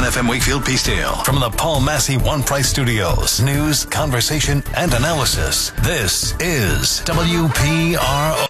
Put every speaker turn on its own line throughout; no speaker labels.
FM Wakefield Peacedale. From the Paul Massey One Price Studios. News, conversation, and analysis. This is WPRO.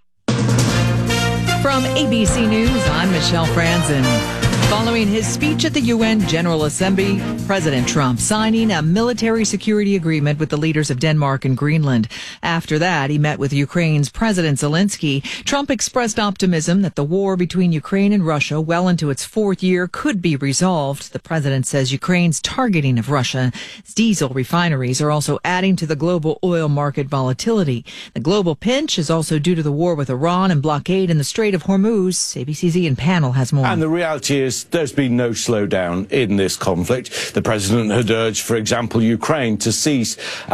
From ABC News, I'm Michelle Franzen. Following his speech at the UN General Assembly, President Trump signing a military security agreement with the leaders of Denmark and Greenland. After that, he met with Ukraine's President Zelensky. Trump expressed optimism that the war between Ukraine and Russia, well into its fourth year, could be resolved. The president says Ukraine's targeting of Russia's diesel refineries are also adding to the global oil market volatility. The global pinch is also due to the war with Iran and blockade in the Strait of Hormuz. ABC's Ian Pannell has more.
And the reality is there's been no slowdown in this conflict. The president had urged, for example, Ukraine to cease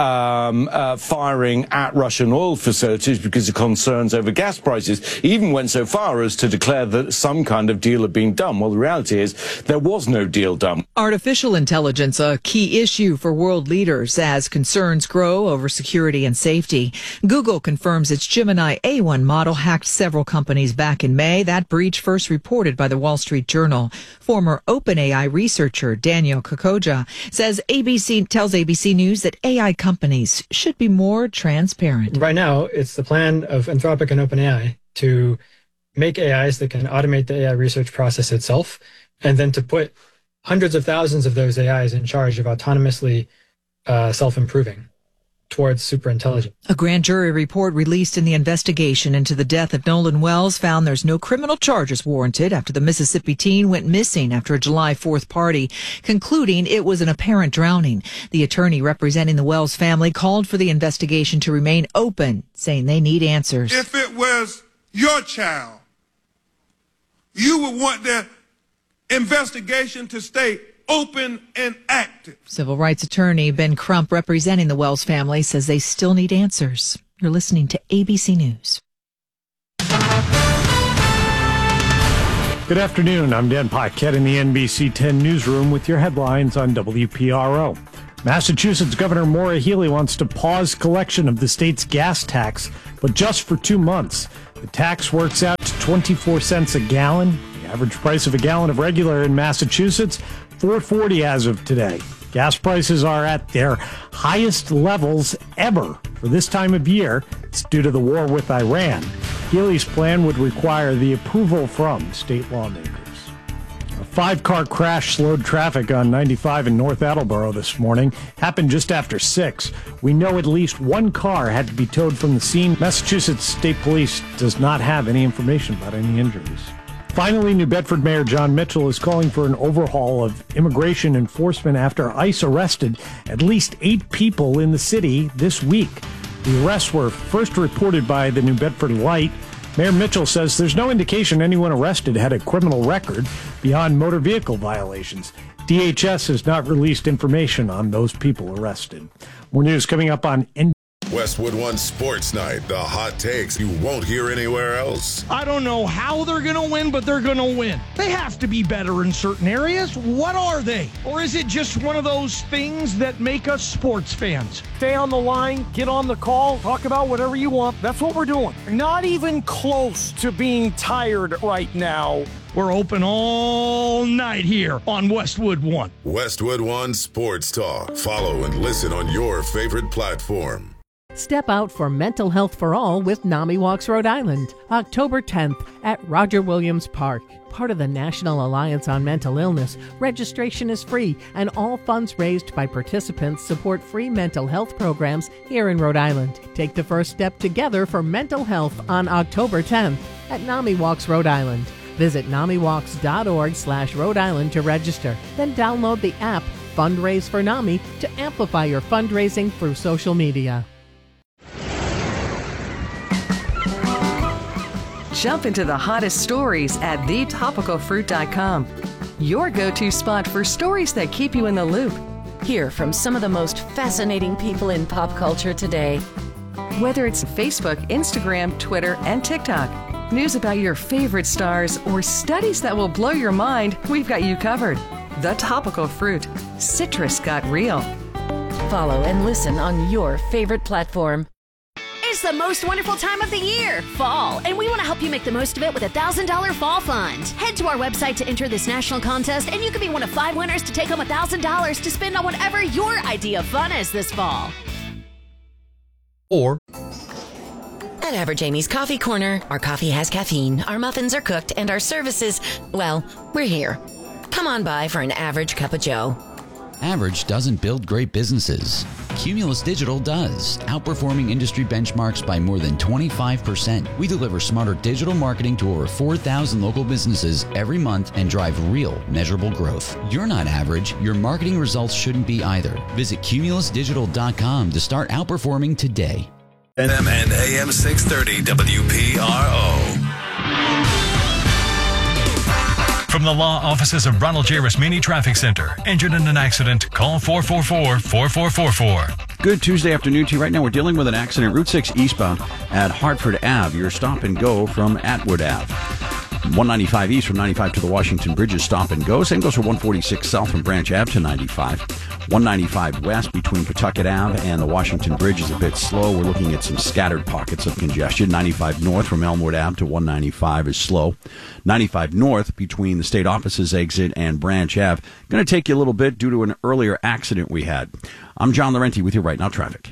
firing at Russian oil facilities because of concerns over gas prices. He even went so far as to declare that some kind of deal had been done. Well, the reality is there was no deal done.
Artificial intelligence, a key issue for world leaders as concerns grow over security and safety. Google confirms its Gemini A1 model hacked several companies back in May. That breach first reported by the Wall Street Journal. Former OpenAI researcher Daniel Kokoja tells ABC News that AI companies should be more transparent.
Right now, it's the plan of Anthropic and OpenAI to make AIs that can automate the AI research process itself, and then to put hundreds of thousands of those AIs in charge of autonomously self-improving towards superintelligence.
A grand jury report released in the investigation into the death of Nolan Wells found there's no criminal charges warranted after the Mississippi teen went missing after a July 4th party, concluding it was an apparent drowning. The attorney representing the Wells family called for the investigation to remain open, saying they need answers.
If it was your child, you would want the investigation to stay open and active.
Civil rights attorney Ben Crump, representing the Wells family, says they still need answers. You're listening to ABC News.
Good afternoon. I'm Dan Paquette in the NBC 10 newsroom with your headlines on WPRO. Massachusetts Governor Maura Healey wants to pause collection of the state's gas tax, but just for 2 months. The tax works out to 24 cents a gallon. The average price of a gallon of regular in Massachusetts, $4.40 as of today. Gas prices are at their highest levels ever for this time of year. It's due to the war with Iran. Healey's plan would require the approval from state lawmakers. A 5-car crash slowed traffic on 95 in North Attleboro this morning. Happened just after 6. We know at least 1 car had to be towed from the scene. Massachusetts State Police does not have any information about any injuries. Finally, New Bedford Mayor John Mitchell is calling for an overhaul of immigration enforcement after ICE arrested at least 8 people in the city this week. The arrests were first reported by the New Bedford Light. Mayor Mitchell says there's no indication anyone arrested had a criminal record beyond motor vehicle violations. DHS has not released information on those people arrested. More news coming up on
Westwood One Sports Night, the hot takes you won't hear anywhere else.
I don't know how they're going to win, but they're going to win. They have to be better in certain areas. What are they? Or is it just one of those things that make us sports fans? Stay on the line, get on the call, talk about whatever you want. That's what we're doing. Not even close to being tired right now. We're open all night here on Westwood One.
Westwood One Sports Talk. Follow and listen on your favorite platform.
Step out for mental health for all with NAMI Walks Rhode Island, October 10th at Roger Williams Park. Part of the National Alliance on Mental Illness, registration is free and all funds raised by participants support free mental health programs here in Rhode Island. Take the first step together for mental health on October 10th at NAMI Walks Rhode Island. Visit NAMIWalks.org/Rhode Island to register. Then download the app Fundraise for NAMI to amplify your fundraising through social media.
Jump into the hottest stories at thetopicalfruit.com. Your go-to spot for stories that keep you in the loop.
Hear from some of the most fascinating people in pop culture today.
Whether it's Facebook, Instagram, Twitter, and TikTok, news about your favorite stars, or studies that will blow your mind, we've got you covered. The Topical Fruit. Citrus got real.
Follow and listen on your favorite platform. is the most wonderful time of the year, fall, and we want to help you make the most of it with a $1,000 fall fund. Head to our website to enter this national contest, and you could be one of 5 winners to take home $1,000 to spend on whatever your idea of fun is this fall.
Or
at Average Amy's Coffee Corner, our coffee has caffeine, our muffins are cooked, and our services, well, we're here. Come on by for an average cup of joe.
Average doesn't build great businesses. Cumulus Digital does, outperforming industry benchmarks by more than 25%. We deliver smarter digital marketing to over 4,000 local businesses every month and drive real, measurable growth. You're not average. Your marketing results shouldn't be either. Visit cumulusdigital.com to start outperforming today.
FM and AM 630 WPRO. From the law offices of Ronald J. Rasmini Traffic Center. Injured in an accident? Call 444-4444.
Good Tuesday afternoon to you. Right now we're dealing with an accident. Route 6 eastbound at Hartford Ave. Your stop and go from Atwood Ave. 195 east from 95 to the Washington Bridge is stop and go. Same goes for 146 south from Branch Ave to 95. 195 west between Pawtucket Ave and the Washington Bridge is a bit slow. We're looking at some scattered pockets of congestion. 95 north from Elmwood Ave to 195 is slow. 95 north between the state offices exit and Branch Ave. Going to take you a little bit due to an earlier accident we had. I'm John Laurenti with you right now, traffic.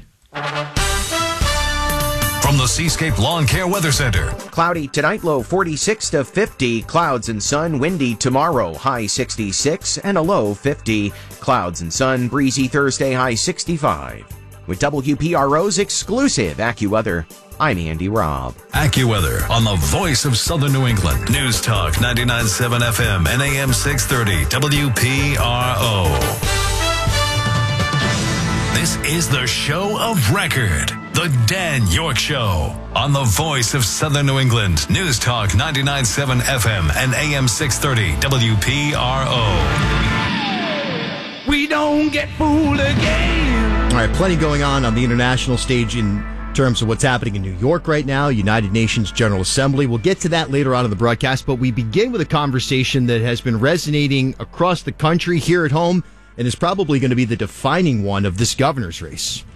From the Seascape Lawn Care Weather Center.
Cloudy tonight, low 46 to 50. Clouds and sun, windy tomorrow, high 66 and a low 50. Clouds and sun, breezy Thursday, high 65. With WPRO's exclusive AccuWeather, I'm Andy Robb.
AccuWeather on the voice of Southern New England. News Talk 99.7 FM and AM 630 WPRO. This is the show of record. The Dan York Show on the voice of Southern New England. News Talk 99.7 FM and AM 630 WPRO.
We don't get fooled again. All right, plenty going on the international stage in terms of what's happening in New York right now, United Nations General Assembly. We'll get to that later on in the broadcast, but we begin with a conversation that has been resonating across the country here at home and is probably going to be the defining one of this governor's race.